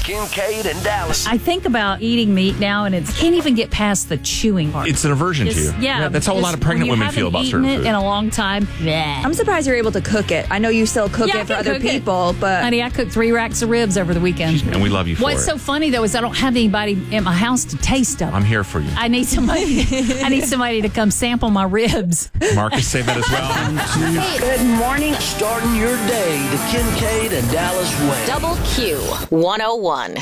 Kincaid and Dallas. I think about eating meat now, and it can't even get past the chewing part. It's an aversion to you. Yeah, that's how a lot of pregnant women feel about certain food. food. In a long time. I'm surprised you're able to cook it. I know you still cook it for other people, but honey, I cooked 3 racks of ribs over the weekend. And we love you for What's it. so funny though is I don't have anybody at my house to taste them. I'm here for you. I need somebody. I need somebody to come sample my ribs. Marcus, say that as well. Good morning. Starting your day, the Kincaid and Dallas way. Double Q 101.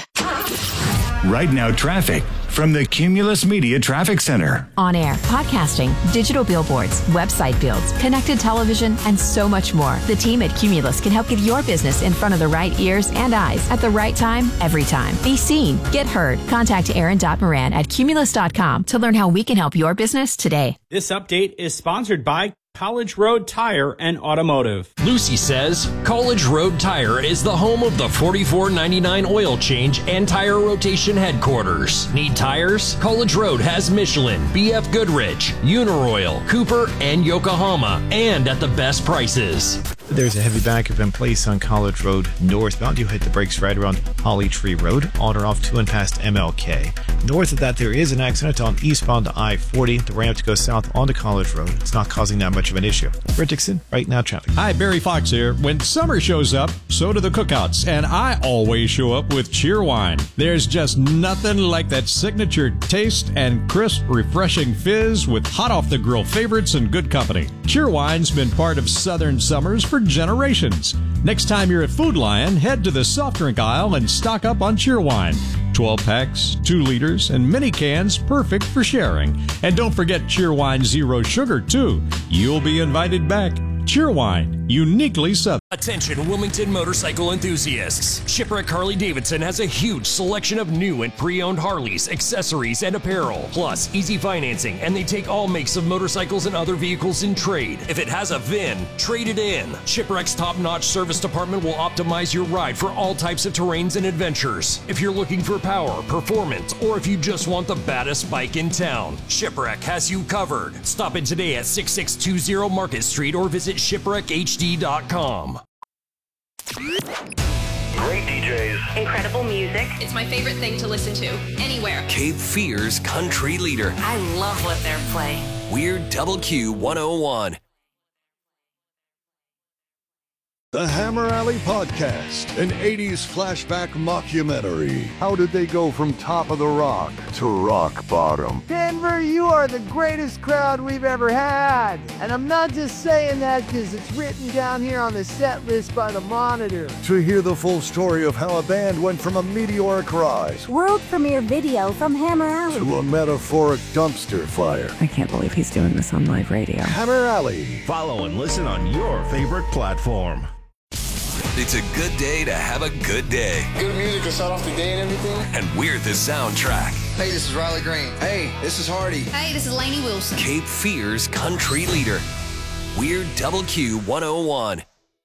Right now, traffic from the Cumulus Media Traffic Center. On air, podcasting, digital billboards, website builds, connected television, and so much more. The team at Cumulus can help get your business in front of the right ears and eyes at the right time, every time. Be seen, get heard. Contact Aaron.Moran at Cumulus.com to learn how we can help your business today. This update is sponsored by College Road Tire and Automotive. Lucy says College Road Tire is the home of the $44.99 oil change and tire rotation headquarters. Need tires? College Road has Michelin, BF Goodrich, Uniroyal, Cooper, and Yokohama, and at the best prices. There's a heavy backup in place on College Road northbound. You hit the brakes right around Holly Tree Road, on or off to and past MLK. North of that, there is an accident on eastbound I-40. The ramp to go south onto College Road. It's not causing that much of an issue. Brett Dixon, right now traffic. Hi, Barry Fox here. When summer shows up, so do the cookouts, and I always show up with Cheerwine. There's just nothing like that signature taste and crisp, refreshing fizz with hot off the grill favorites and good company. Cheerwine's been part of Southern summers for generations. Next time you're at Food Lion, head to the soft drink aisle and stock up on Cheerwine. 12 packs, 2 liters, and mini cans, perfect for sharing. And don't forget Cheerwine Zero Sugar, too. You'll be invited back. Cheerwine, uniquely Southern. Attention Wilmington motorcycle enthusiasts. Shipwreck Harley-Davidson has a huge selection of new and pre-owned Harleys, accessories, and apparel. Plus, easy financing, and they take all makes of motorcycles and other vehicles in trade. If it has a VIN, trade it in. Shipwreck's top-notch service department will optimize your ride for all types of terrains and adventures. If you're looking for power, performance, or if you just want the baddest bike in town, Shipwreck has you covered. Stop in today at 6620 Market Street or visit shipwreckhd.com. Great DJs. Incredible music. It's my favorite thing to listen to anywhere. Cape Fear's country leader. I love what they're playing. We're Double Q 101. The Hammer Alley Podcast, an 80s flashback mockumentary. How did they go from top of the rock to rock bottom? Denver, you are the greatest crowd we've ever had. And I'm not just saying that because it's written down here on the set list by the Monitor. To hear the full story of how a band went from a meteoric rise, world premiere video from Hammer Alley, to a metaphoric dumpster fire. I can't believe he's doing this on live radio. Hammer Alley. Follow and listen on your favorite platform. It's a good day to have a good day. Good music to start off the day and everything. And we're the soundtrack. Hey, this is Riley Green. Hey, this is Hardy. Hey, this is Lainey Wilson. Cape Fear's country leader. We're Double Q 101.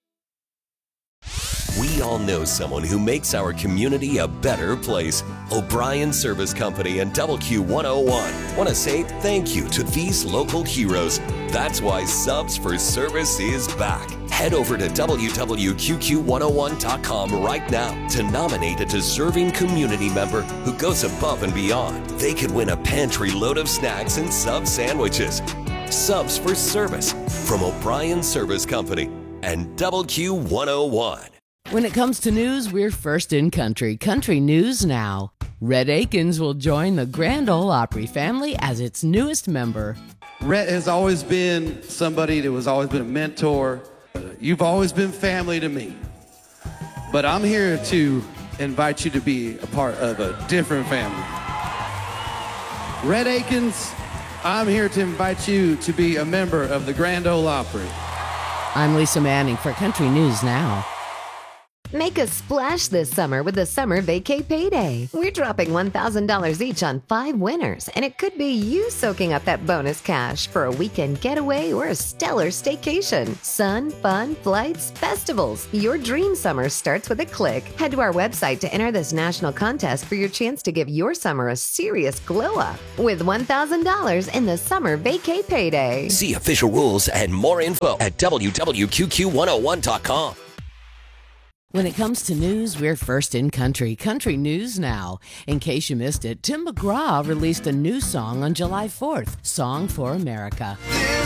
We all know someone who makes our community a better place. O'Brien Service Company and Double Q 101 want to say thank you to these local heroes. That's why Subs for Service is back. Head over to www.qqq101.com right now to nominate a deserving community member who goes above and beyond. They could win a pantry load of snacks and sub sandwiches. Subs for Service from O'Brien Service Company and Double Q 101. When it comes to news, we're first in country. Country News Now. Rhett Akins will join the Grand Ole Opry family as its newest member. Rhett has always been somebody that has always been a mentor. You've always been family to me. But I'm here to invite you to be a part of a different family. Rhett Akins, I'm here to invite you to be a member of the Grand Ole Opry. I'm Lisa Manning for Country News Now. Make a splash this summer with the Summer Vacay Payday. We're dropping $1,000 each on 5 winners, and it could be you soaking up that bonus cash for a weekend getaway or a stellar staycation. Sun, fun, flights, festivals. Your dream summer starts with a click. Head to our website to enter this national contest for your chance to give your summer a serious glow-up with $1,000 in the Summer Vacay Payday. See official rules and more info at www.qqq101.com. When it comes to news, we're first in country. Country News Now. In case you missed it, Tim McGraw released a new song on July 4th, Song for America. This